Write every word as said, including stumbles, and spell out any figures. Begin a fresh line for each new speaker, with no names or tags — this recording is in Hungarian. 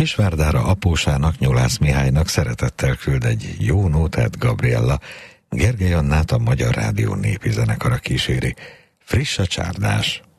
Kisvárdára apósának, Nyulász Mihálynak szeretettel küld egy jó nótát Gabriella. Gergely Annát a Magyar Rádió népi zenekara kíséri. Friss a csárdás.